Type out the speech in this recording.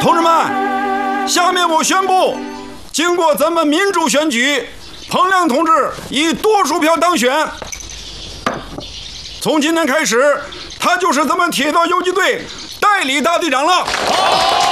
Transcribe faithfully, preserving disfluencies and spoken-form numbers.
同志们，下面我宣布，经过咱们民主选举，彭亮同志以多数票当选。从今天开始，他就是咱们铁道游击队代理大队长了。